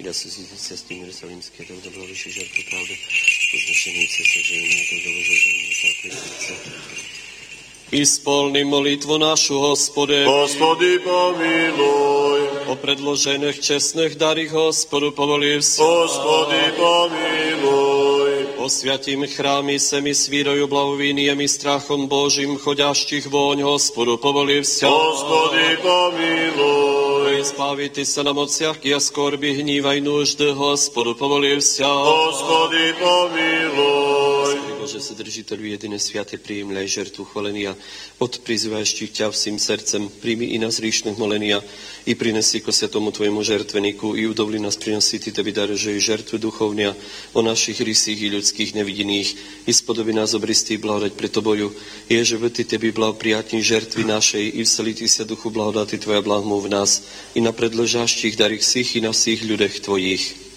Ida susídnice s tím jeruzalimské, to dobro vyšší žertu pravdy, poznašeníce se žijeme, to dobro žijeme, sáklíce. Исполни молитву нашу, Господи. Господи, помилуй. О предложенных честных дарих Господу поволився. Господи, помилуй. О святім храмі семи с вірою, благовінієм і страхом Божим, ходящих вонь Господу поволився. Господи, помилуй. Избавитися на мocях скорби, гніва й нужди, Господу поволився. Господи, помилуй. Bože, Vsedržiteľu jediné sviate, príjemľaj žertvu chvalenia od prizývajících ťa vším srdcem, príjmi i nás hříšných molenia i prinesi ko svetomu tvojemu žertveniku i udovli nás prinositi tebi darožej žertve duchovnia o našich rysích i ľudských nevidených i spodobi nás obristý blahodať pre toboju, ježe ty tebi blahoprijatní žertvy našej i vseliti sa duchu blahodati tvoja blahmu v nás i na predložaštích darých sých i na všich ľudech tvojich.